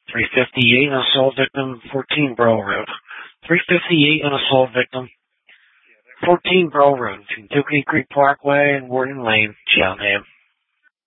358, an assault victim, 14 Burl Road. 358, an assault victim, 14 Burl Road, between Tookie Creek Parkway and Warden Lane, Cheltenham.